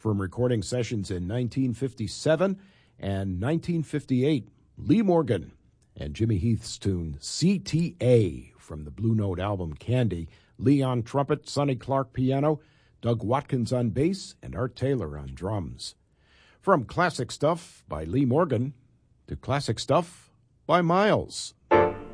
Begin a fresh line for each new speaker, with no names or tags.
From recording sessions in 1957 and 1958, Lee Morgan and Jimmy Heath's tune CTA from the Blue Note album Candy, Lee on trumpet, Sonny Clark piano, Doug Watkins on bass, and Art Taylor on drums. From classic stuff by Lee Morgan to classic stuff by Miles.